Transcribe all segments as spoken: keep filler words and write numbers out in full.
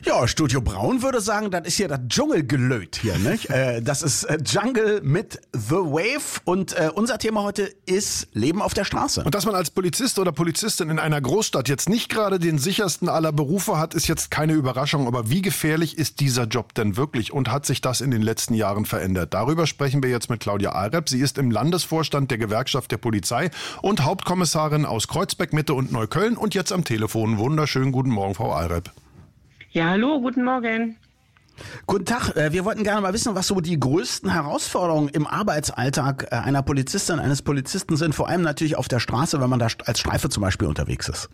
Ja, Studio Braun würde sagen, das ist hier das Dschungelgelöt hier, nicht? äh, das ist äh, Jungle mit The Wave und äh, unser Thema heute ist Leben auf der Straße. Und dass man als Polizist oder Polizistin in einer Großstadt jetzt nicht gerade den sichersten aller Berufe hat, ist jetzt keine Überraschung. Aber wie gefährlich ist dieser Job denn wirklich und hat sich das in den letzten Jahren verändert? Darüber sprechen wir jetzt mit Claudia Ahrep. Sie ist im Landesvorstand der Gewerkschaft der Polizei und Hauptkommissarin aus Kreuzberg, Mitte und Neukölln und jetzt am Telefon. Wunderschönen guten Morgen, Frau Ahrep. Ja, hallo, guten Morgen. Guten Tag, wir wollten gerne mal wissen, was so die größten Herausforderungen im Arbeitsalltag einer Polizistin, eines Polizisten sind, vor allem natürlich auf der Straße, wenn man da als Streife zum Beispiel unterwegs ist.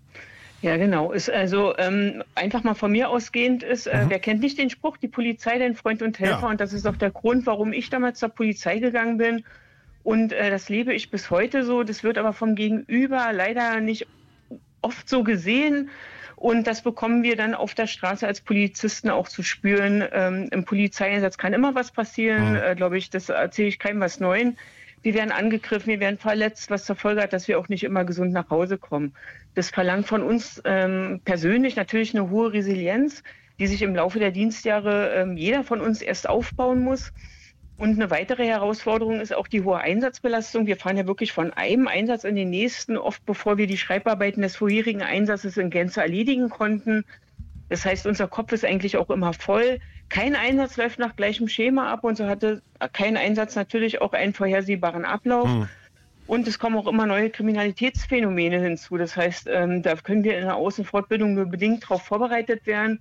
Ja, genau. Ist also ähm, einfach mal von mir ausgehend ist, äh, mhm. wer kennt nicht den Spruch, die Polizei, dein Freund und Helfer. Ja. Und das ist auch der Grund, warum ich damals zur Polizei gegangen bin. Und äh, das lebe ich bis heute so. Das wird aber vom Gegenüber leider nicht oft so gesehen. Und das bekommen wir dann auf der Straße als Polizisten auch zu spüren. Ähm, Im Polizeieinsatz kann immer was passieren, mhm. äh, glaube ich, das erzähle ich keinem was Neues. Wir werden angegriffen, wir werden verletzt, was zur Folge hat, dass wir auch nicht immer gesund nach Hause kommen. Das verlangt von uns ähm, persönlich natürlich eine hohe Resilienz, die sich im Laufe der Dienstjahre ähm, jeder von uns erst aufbauen muss. Und eine weitere Herausforderung ist auch die hohe Einsatzbelastung. Wir fahren ja wirklich von einem Einsatz in den nächsten, oft bevor wir die Schreibarbeiten des vorherigen Einsatzes in Gänze erledigen konnten. Das heißt, unser Kopf ist eigentlich auch immer voll. Kein Einsatz läuft nach gleichem Schema ab und so hatte kein Einsatz natürlich auch einen vorhersehbaren Ablauf. Hm. Und es kommen auch immer neue Kriminalitätsphänomene hinzu. Das heißt, ähm, da können wir in der Außenfortbildung nur bedingt darauf vorbereitet werden,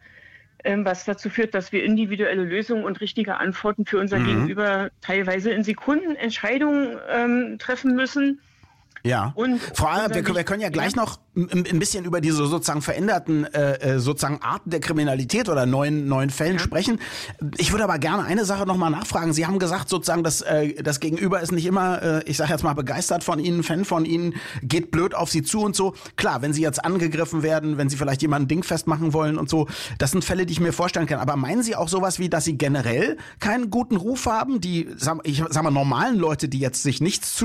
was dazu führt, dass wir individuelle Lösungen und richtige Antworten für unser mhm. Gegenüber teilweise in Sekunden Entscheidungen ähm, treffen müssen. Ja, und Frau Ahrep, wir, wir können ja gleich ja. noch ein, ein bisschen über diese sozusagen veränderten äh, sozusagen Arten der Kriminalität oder neuen neuen Fällen ja. sprechen. Ich würde aber gerne eine Sache nochmal nachfragen. Sie haben gesagt sozusagen, dass äh, das Gegenüber ist nicht immer, äh, ich sage jetzt mal, begeistert von Ihnen, Fan von Ihnen, geht blöd auf Sie zu und so. Klar, wenn Sie jetzt angegriffen werden, wenn Sie vielleicht jemanden dingfest machen wollen und so, das sind Fälle, die ich mir vorstellen kann. Aber meinen Sie auch sowas wie, dass Sie generell keinen guten Ruf haben? Die, ich sag mal, normalen Leute, die jetzt sich nichts zu